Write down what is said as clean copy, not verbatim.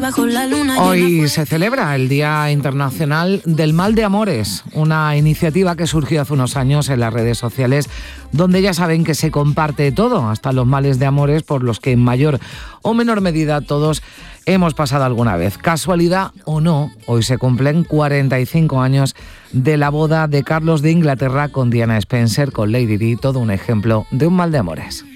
bajo la luna. Hoy se celebra el Día Internacional del Mal de Amores, una iniciativa que surgió hace unos años en las redes sociales, donde ya saben que se comparte todo, hasta los males de amores por los que en mayor o menor medida todos hemos pasado alguna vez. Casualidad o no, hoy se cumplen 45 años de la boda de Carlos de Inglaterra con Diana Spencer, con Lady Di, todo un ejemplo de un mal de amores.